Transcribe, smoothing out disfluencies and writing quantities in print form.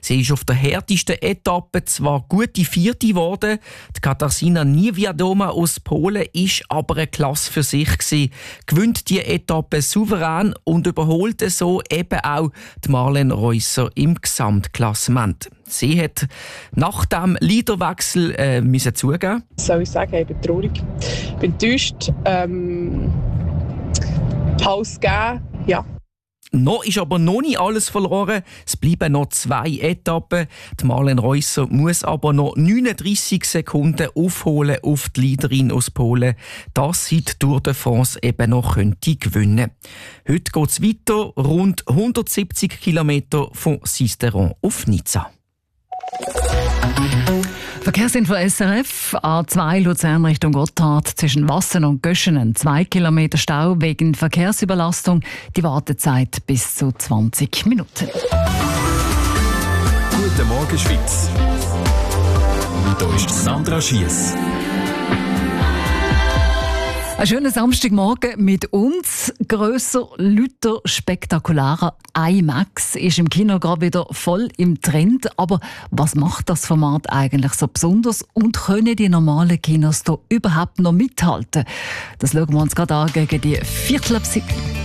Sie ist auf der härtesten Etappe zwar gute Vierte geworden. Die Katarzyna Niewiadoma aus Polen ist aber eine Klasse für sich gewesen. Gewinnt die Etappe souverän und überholt so eben auch die Marlene Reusser im Gesamtklassement. Sie hat nach dem Leaderwechsel müssen zugeben. Was soll ich sagen? Ich bin traurig. Ich bin enttäuscht. Hals geben, ja. Noch ist aber noch nicht alles verloren. Es bleiben noch 2 Etappen. Die Marlene Reusser muss aber noch 39 Sekunden aufholen auf die Leaderin aus Polen, dass sie die Tour de France eben noch könnte gewinnen. Heute geht es weiter, rund 170 Kilometer von Sisteron auf Nizza. Verkehrsinfo SRF, A2 Luzern Richtung Gotthard, zwischen Wassen und Göschenen 2 Kilometer Stau wegen Verkehrsüberlastung. Die Wartezeit bis zu 20 Minuten. Guten Morgen, Schweiz. Hier ist Sandra Schiess. Ein schöner Samstagmorgen mit uns. Grösser, lauter, spektakularer IMAX ist im Kino gerade wieder voll im Trend. Aber was macht das Format eigentlich so besonders? Und können die normalen Kinos da überhaupt noch mithalten? Das schauen wir uns gerade an gegen die 6:15.